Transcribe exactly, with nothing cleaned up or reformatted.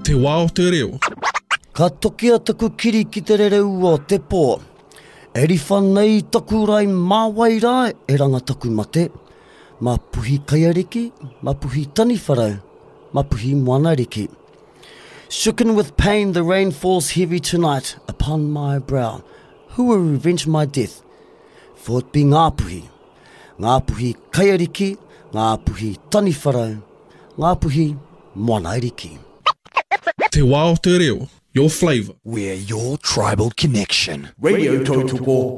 Te wā o te reo. Ka tokia taku kiri ki te rereu o te pō. E ri whanei taku rai māwai rā e ranga taku mate. Ma puhi kaiariki, ma puhi tani wharau, ma puhi moana riki. Shooken with pain, the rain falls heavy tonight upon my brow. Who will revenge my death? For it be ngā puhi. Ngā puhi kaiariki, ngā puhi tani wharau, ngā puhi moana riki. Te wā o te reo, your flavour. We're your tribal connection. Radio Total